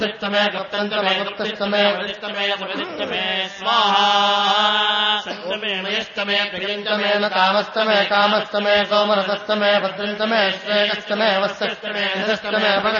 मे गुप्तन्तमे गुप्तस्तमे वदिष्टमे वदिष्टमे स्वाहा सन्तमे मयस्तमे प्रियन्तमे न कामस्तमे कामस्तमे कोमरसस्तमे भद्रन्तमे श्रेयस्तमे वत्सस्तमे निधस्तमे